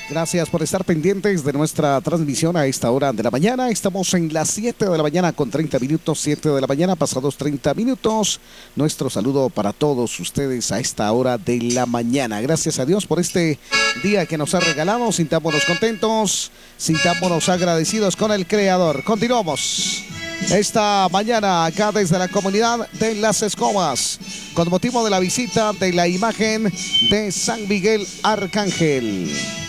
Gracias por estar pendientes de nuestra transmisión a esta hora de la mañana. Estamos en las 7 de la mañana con 30 minutos, 7 de la mañana, pasados 30 minutos. Nuestro saludo para todos ustedes a esta hora de la mañana. Gracias a Dios por este día que nos ha regalado. Sintámonos contentos, sintámonos agradecidos con el Creador. Continuamos esta mañana acá desde la comunidad de Las Escobas, con motivo de la visita de la imagen de San Miguel Arcángel.